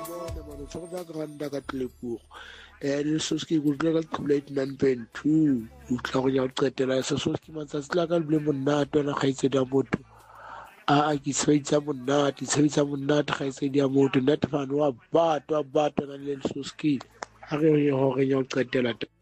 bona mano tshwara ja ka randa ka tlepugo le soski go tla ka plate 9.2 utla go ya go qetela soski matsatsi la ka le bile monnato na khaitse da motho a ke tshwaitsa monate ga itse dia motho nna tfano wa bato na le soski a re go ya go qetela